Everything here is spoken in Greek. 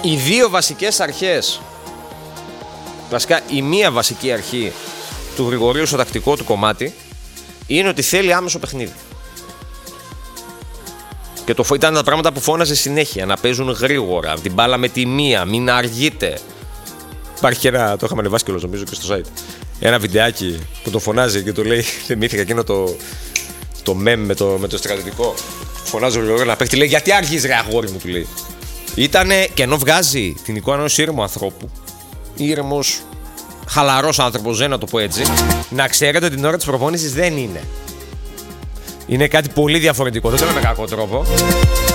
Οι δύο βασικές αρχές, βασικά η μία βασική αρχή του Γρηγορίου στο τακτικό του κομμάτι είναι ότι θέλει άμεσο παιχνίδι. Και ήταν τα πράγματα που φώναζε συνέχεια, να παίζουν γρήγορα, την μπάλα με τη μία, μην αργείτε. Υπάρχει και ένα, το είχαμε ανεβάσει κιόλας νομίζω και στο site, ένα βιντεάκι που το φωνάζει και το λέει, θυμήθηκα εκείνο το meme με το στρατιωτικό. Φωνάζει ο Γρηγορίου να παίχτη, λέει γιατί αργείς ρε αγόρι μου, του λέει. Ήτανε, και ενώ βγάζει την εικόνα ενός ήρεμου ανθρώπου, ήρεμος, χαλαρός άνθρωπος, να το πω έτσι, να ξέρετε ότι την ώρα της προπόνησης δεν είναι. Είναι κάτι πολύ διαφορετικό, δεν το λέω με κακό τρόπο.